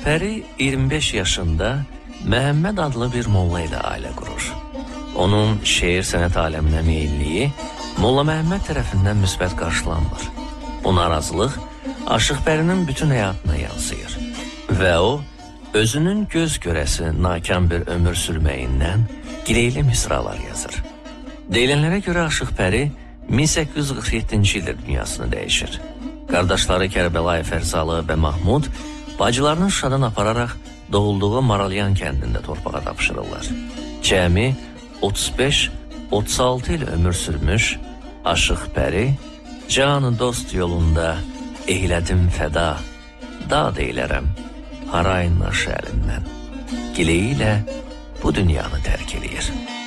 Pəri 25 yaşında Məhəmməd adlı bir molla ilə ailə qurur. Onun şeir sənət aləminə meyilliyi Molla Məhəmməd tərəfindən müsbət qarşılanmır. Bu narazılıq Aşıq Pərinin bütün həyatına yansıyır və o, özünün göz görəsi nakam bir ömür sürməyindən gileyli misralar yazır. Deyilənlərə görə Aşıq Pəri 1847-ci ildə dünyasını dəyişir. Qardaşları Kərbəlayı Fərzalı və Mahmud bacılarını Şuşadan apararaq doğulduğu Maralyan kəndində torpağa tapşırırlar. Cəmi 35-36 il ömür sürmüş Aşıq Pəri, canı dost yolunda eylədim fəda, dad eylərəm, harayın naşı əlindən, gileyi ilə bu dünyanı tərk eləyir.